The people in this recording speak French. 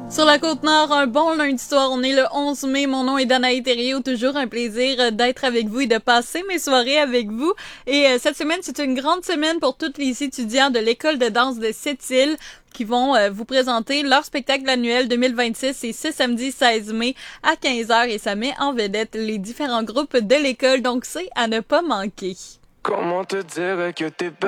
Sur la Côte-Nord, un bon lundi soir. On est le 11 mai. Mon nom est Danaï Thériault. Toujours un plaisir d'être avec vous et de passer mes soirées avec vous. Et cette semaine, c'est une grande semaine pour tous les étudiants de l'École de danse de Sept-Îles qui vont vous présenter leur spectacle annuel 2026. C'est ce samedi 16 mai à 15h et ça met en vedette les différents groupes de l'école. Donc, c'est à ne pas manquer. Comment te dire que t'es belle?